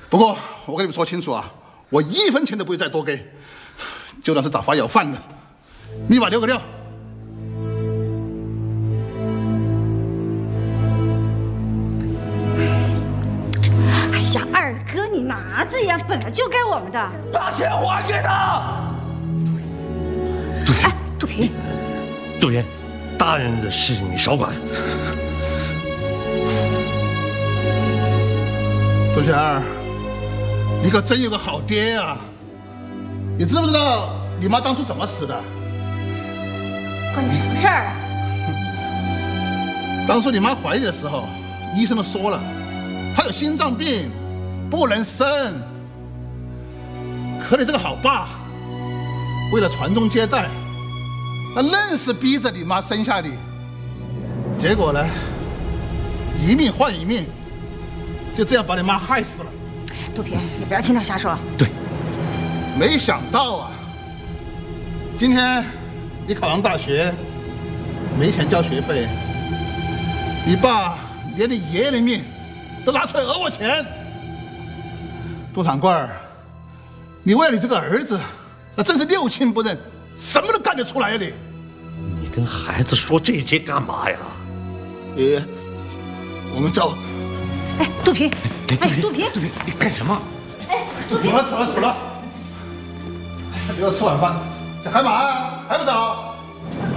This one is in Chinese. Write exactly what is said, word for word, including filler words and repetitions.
不过我跟你们说清楚啊，我一分钱都不会再多给，就当是打发要饭的。密码留个六。 哎呀，二哥，你拿着呀，本来就该我们的。 把钱还给他。 哎，杜平， 杜平，大人的事你少管。 杜全儿，你可真有个好爹啊！你知不知道你妈当初怎么死的？ 关你什么事儿啊？ 当初你妈怀孕的时候，医生都说了，她有心脏病，不能生。可你这个好爸，为了传宗接代，那愣是逼着你妈生下你。结果呢，一命换一命，就这样把你妈害死了。 杜平，你不要听他瞎说。 对， 没想到啊，今天你考上大学，没钱交学费，你爸连你爷爷的命都拿出来讹我钱。杜长官儿，你为了你这个儿子，那真是六亲不认，什么都干得出来呀你！ 你跟孩子说这些干嘛呀？ 爷爷，我们走。 哎，杜平，哎，杜平， 杜平，你干什么？ 哎，杜平， 走了走了走了，留着吃晚饭，这还忙啊？还不走？